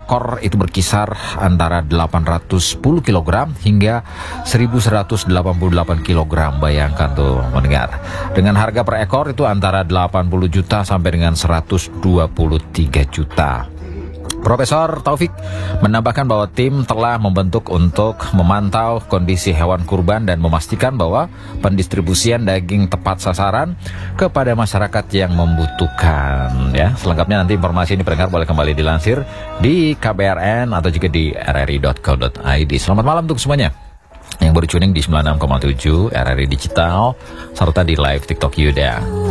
ekor itu berkisar antara 810 kg hingga 1188 kg. Bayangkan tuh mendengar. Dengan harga per ekor itu antara 80 juta sampai dengan 123 juta. Profesor Taufik menambahkan bahwa tim telah membentuk untuk memantau kondisi hewan kurban dan memastikan bahwa pendistribusian daging tepat sasaran kepada masyarakat yang membutuhkan. Ya, selengkapnya nanti informasi ini pendengar boleh kembali dilansir di KBRN atau juga di rri.co.id. Selamat malam untuk semuanya yang baru tuning di 96,7 RRI Digital serta di live TikTok Yuda.